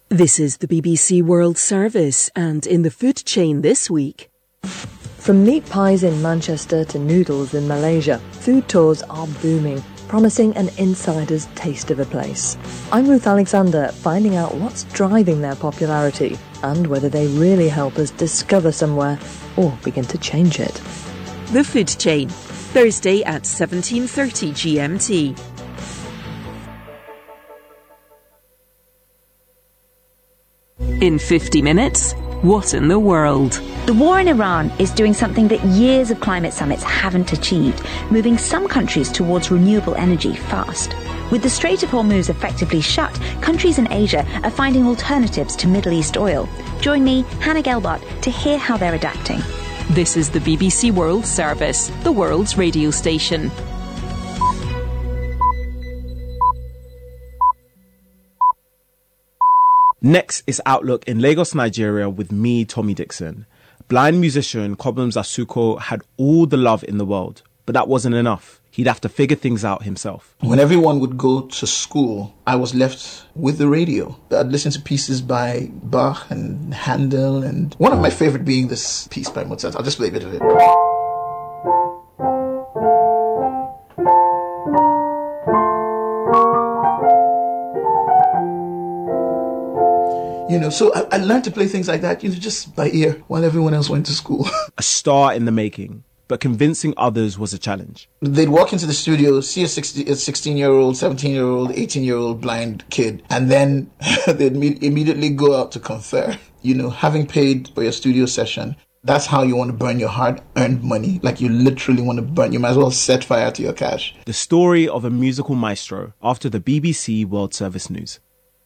This is the BBC World Service, and in the food chain this week. From meat pies in Manchester to noodles in Malaysia, food tours are booming, promising an insider's taste of a place. I'm Ruth Alexander, finding out what's driving their popularity and whether they really help us discover somewhere or begin to change it. The Food Chain, Thursday at 17:30 GMT. In 50 minutes, what in the world? The war in Iran is doing something that years of climate summits haven't achieved, moving some countries towards renewable energy fast. With the Strait of Hormuz effectively shut, countries in Asia are finding alternatives to Middle East oil. Join me, Hannah Gelbart, to hear how they're adapting. This is the BBC World Service, the world's radio station. Next is Outlook in Lagos, Nigeria with me, Tommy Dixon. Blind musician Kobum Zasuko had all the love in the world, but that wasn't enough. He'd have to figure things out himself. When everyone would go to school, I was left with the radio. I'd listen to pieces by Bach and Handel, and one of my favorite being this piece by Mozart. I'll just play a bit of it. So I learned to play things like that, just by ear while everyone else went to school. A star in the making, but convincing others was a challenge. They'd walk into the studio, see a 16-year-old, 17-year-old, 18-year-old blind kid, and then they'd immediately go out to confer. Having paid for your studio session, that's how you want to burn your hard-earned money. Like you literally want to burn. You might as well set fire to your cash. The story of a musical maestro after the BBC World Service News.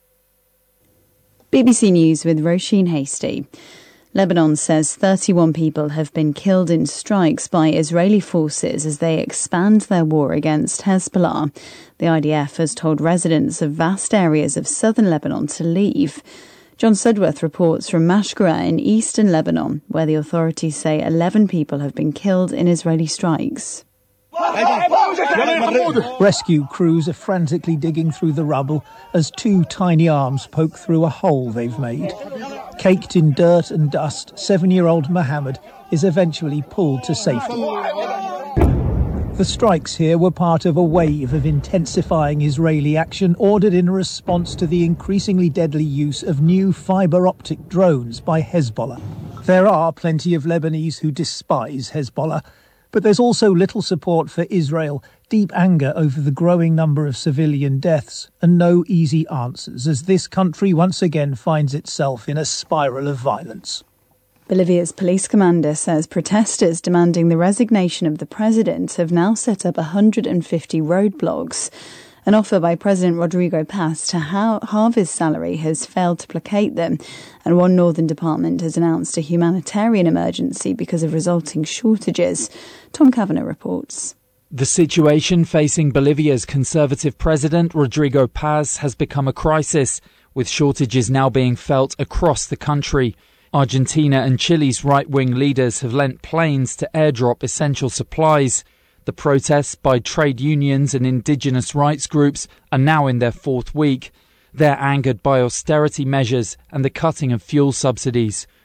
BBC News with Roisin Hastie. Lebanon says 31 people have been killed in strikes by Israeli forces as they expand their war against Hezbollah. The IDF has told residents of vast areas of southern Lebanon to leave. John Sudworth reports from Mashkara in eastern Lebanon, where the authorities say 11 people have been killed in Israeli strikes. Rescue crews are frantically digging through the rubble as two tiny arms poke through a hole they've made. Caked in dirt and dust, 7-year-old Mohammed is eventually pulled to safety. The strikes here were part of a wave of intensifying Israeli action ordered in response to the increasingly deadly use of new fibre-optic drones by Hezbollah. There are plenty of Lebanese who despise Hezbollah, but there's also little support for Israel, deep anger over the growing number of civilian deaths, and no easy answers as this country once again finds itself in a spiral of violence. Bolivia's police commander says protesters demanding the resignation of the president have now set up 150 roadblocks. An offer by President Rodrigo Paz to halve his salary has failed to placate them, and one northern department has announced a humanitarian emergency because of resulting shortages. Tom Kavanagh reports. The situation facing Bolivia's conservative president, Rodrigo Paz, has become a crisis, with shortages now being felt across the country. Argentina and Chile's right-wing leaders have lent planes to airdrop essential supplies. The protests by trade unions and indigenous rights groups are now in their fourth week. They're angered by austerity measures and the cutting of fuel subsidies.